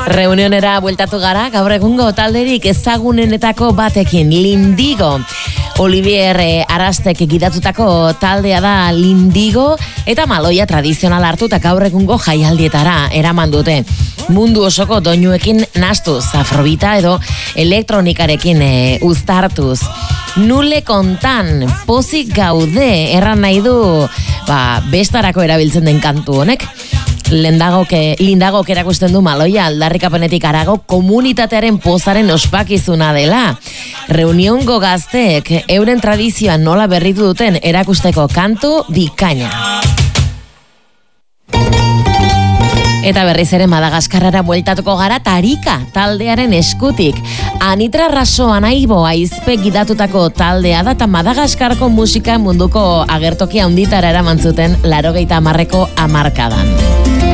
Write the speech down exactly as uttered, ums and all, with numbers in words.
Reunionera bueltatu gara, gaur egungo talderik ezagunenetako batekin, Lindigo. Olivier Arastek gidatutako taldea da Lindigo, eta maloia tradizional hartu eta gaur egungo jaialdietara eraman dute. Mundu osoko doinuekin nastuz, afrobita edo elektronikarekin e, uztartuz. Nule kontan, pozik gaude, erran nahi du, ba, bestarako erabiltzen den kantu honek. Lendagok, lindagok erakusten du maloia aldarrikapenetik arago komunitatearen pozaren ospakizuna dela. Reuniongo gazteek euren tradizioa nola berritu duten erakusteko kantu bikaina. Eta berriz ere Madagaskarrara bueltatuko gara Tarika taldearen eskutik. Anitra Rasoa Naibo aizpe gidatutako taldea da eta Madagaskarko musika munduko agertokia handitara eraman zuten laurogeita hamarreko hamarkadan.